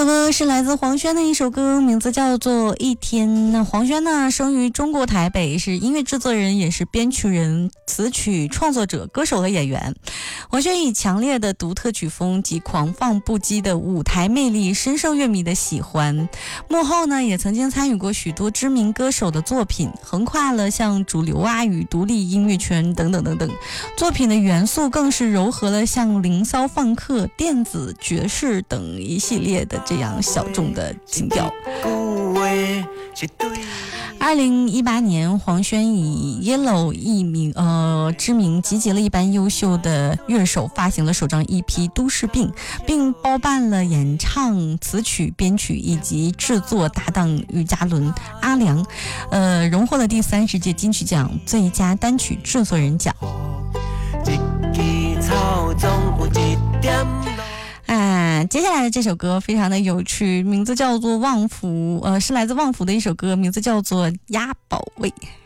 首歌是来自黄轩的一首歌，名字叫做《一天》。那黄轩呢，生于中国台北，是音乐制作人，也是编曲人、词曲创作者、歌手和演员。黄轩以强烈的独特曲风及狂放不羁的舞台魅力，深受乐迷的喜欢。幕后呢，也曾经参与过许多知名歌手的作品，横跨了像主流啊与独立音乐圈等等等等。作品的元素更是糅合了像灵骚放克、电子、爵士等一系列的这样小众的情调。2018年，黄轩以 Yellow 知名，集结了一班优秀的乐手，发行了首张 EP《都市病》，并包办了演唱、词曲、编曲以及制作搭档于嘉伦、阿良，荣获了第30届金曲奖最佳单曲制作人奖。接下来的这首歌非常的有趣，名字叫做《旺福》，是来自旺福的一首歌，名字叫做《押宝位》。